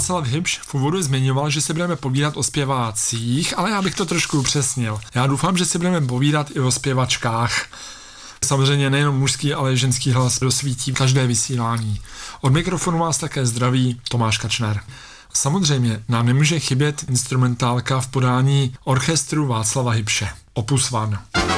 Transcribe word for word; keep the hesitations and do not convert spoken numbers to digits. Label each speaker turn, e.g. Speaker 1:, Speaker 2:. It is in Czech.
Speaker 1: Václav Hybš v úvodu zmiňoval, že se budeme povídat o zpěvácích, ale já bych to trošku upřesnil. Já doufám, že si budeme povídat i o zpěvačkách. Samozřejmě nejenom mužský, ale i ženský hlas dosvítí každé vysílání. Od mikrofonu vás také zdraví Tomáš Kačner. Samozřejmě nám nemůže chybět instrumentálka v podání orchestru Václava Hybše. Opus One.